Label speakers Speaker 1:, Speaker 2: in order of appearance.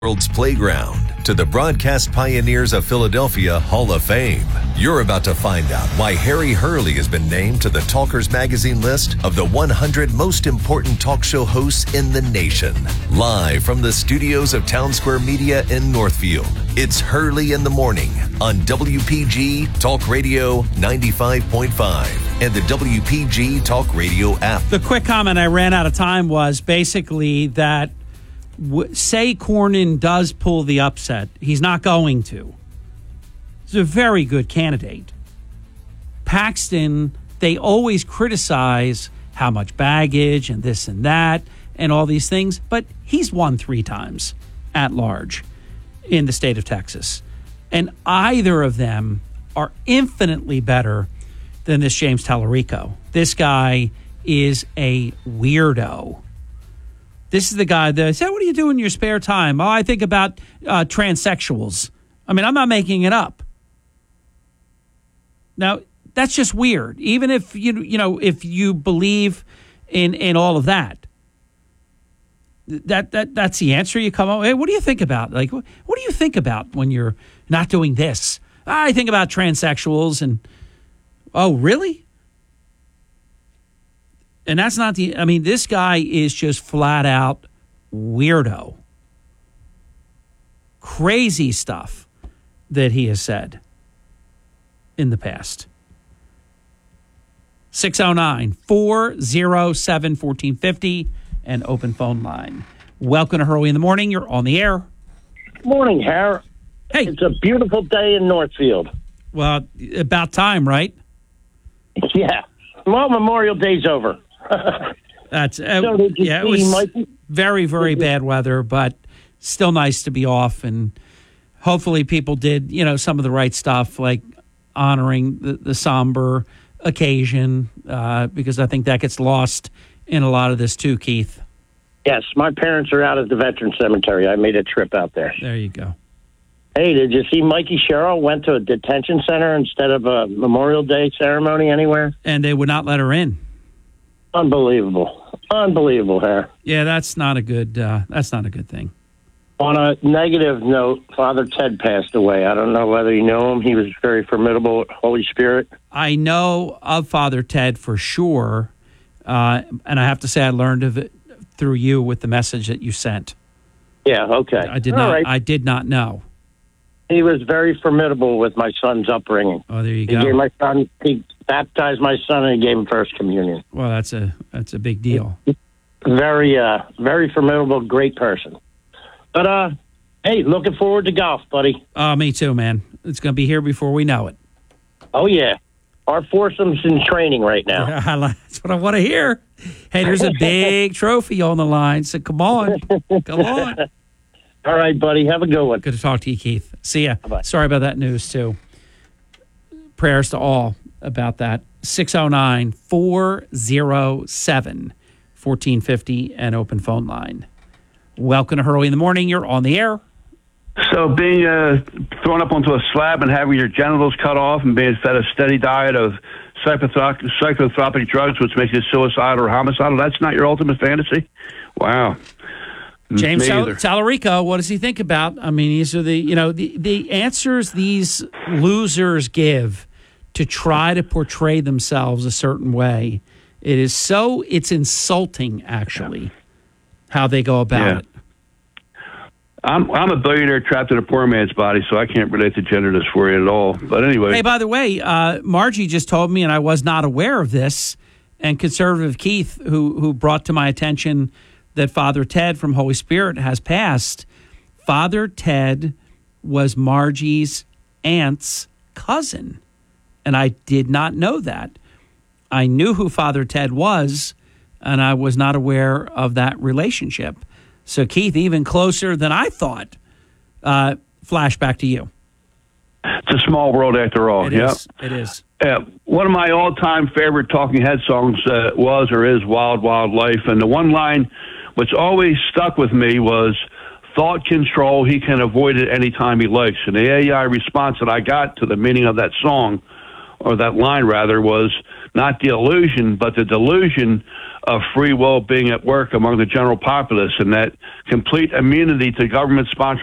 Speaker 1: World's playground to the broadcast pioneers of Philadelphia Hall of Fame. You're about to find out why Harry Hurley has been named to the Talkers Magazine list of the 100 most important talk show hosts in the nation. Live from the studios of Town Square Media in Northfield, it's Hurley in the Morning on WPG Talk Radio 95.5 and the WPG Talk Radio app.
Speaker 2: The quick comment I ran out of time was basically that say Cornyn does pull the upset. He's not going to. He's a very good candidate. Paxton, they always criticize how much baggage and this and that and all these things, but he's won 3 times at large in the state of Texas. And either of them are infinitely better than this James Tallarico. This guy is a weirdo. This is the guy that said, what do you do in your spare time? Oh, I think about transsexuals. I mean, I'm not making it up. Now, that's just weird. Even if if you believe in all of that. That's the answer you come up. Hey, what do you think about? Like, what do you think about when you're not doing this? I think about transsexuals and oh, really? And that's not this guy is just flat out weirdo. Crazy stuff that he has said in the past. 609-407-1450 and open phone line. Welcome to Hurley in the Morning. You're on the air.
Speaker 3: Morning, Har.
Speaker 2: Hey.
Speaker 3: It's a beautiful day in Northfield.
Speaker 2: Well, about time, right?
Speaker 3: Yeah. Well, Memorial Day's over.
Speaker 2: That's
Speaker 3: So did you
Speaker 2: it
Speaker 3: see
Speaker 2: was
Speaker 3: Mikey?
Speaker 2: very, very bad weather, but still nice to be off. And hopefully people did, some of the right stuff, like honoring the somber occasion, because I think that gets lost in a lot of this too, Keith.
Speaker 3: Yes, my parents are out at the Veterans Cemetery. I made a trip out there.
Speaker 2: There you go.
Speaker 3: Hey, did you see Mikey Sherrill went to a detention center instead of a Memorial Day ceremony anywhere?
Speaker 2: And they would not let her in.
Speaker 3: Unbelievable, Har.
Speaker 2: Yeah, that's not a good thing.
Speaker 3: On a negative note, Father Ted passed away. I don't know whether you know him. He was very formidable at Holy Spirit.
Speaker 2: I know of Father Ted for sure, and I have to say I learned of it through you with the message that you sent.
Speaker 3: Yeah, okay.
Speaker 2: I did
Speaker 3: All
Speaker 2: not.
Speaker 3: right.
Speaker 2: I did not know.
Speaker 3: He was very formidable with my son's upbringing.
Speaker 2: Oh, there you
Speaker 3: He baptized my son and he gave him first communion.
Speaker 2: Well, that's a big deal.
Speaker 3: Very, very formidable, great person. But, hey, looking forward to golf, buddy.
Speaker 2: Me too, man. It's going to be here before we know it.
Speaker 3: Oh, yeah. Our foursome's in training right now.
Speaker 2: That's what I want to hear. Hey, there's a big trophy on the line, so come on. Come on.
Speaker 3: All right, buddy. Have a good one.
Speaker 2: Good to talk to you, Keith. See ya.
Speaker 3: Bye-bye.
Speaker 2: Sorry about that news, too. Prayers to all about that. 609-407-1450 and open phone line. Welcome to Hurley in the Morning. You're on the air.
Speaker 4: So being thrown up onto a slab and having your genitals cut off and being fed a steady diet of psychotropic drugs, which makes you suicidal or homicidal, that's not your ultimate fantasy? Wow.
Speaker 2: James Tallarico, what does he think about? I mean, these are the answers these losers give to try to portray themselves a certain way. It's insulting, actually, how they go about it.
Speaker 4: I'm a billionaire trapped in a poor man's body, so I can't relate to gender dysphoria at all. But anyway.
Speaker 2: Hey, by the way, Margie just told me, and I was not aware of this, and conservative Keith, who brought to my attention that Father Ted from Holy Spirit has passed. Father Ted was Margie's aunt's cousin, and I did not know that. I knew who Father Ted was, and I was not aware of that relationship. So, Keith, even closer than I thought. Flashback to you.
Speaker 4: It's a small world after all.
Speaker 2: It is. It is.
Speaker 4: One of my all-time favorite Talking Head songs was or is Wild Wild Life. And the one line which always stuck with me was, thought control, he can avoid it anytime he likes. And the AI response that I got to the meaning of that song, or that line rather, was, not the illusion, but the delusion of free will being at work among the general populace, and that complete immunity to government-sponsored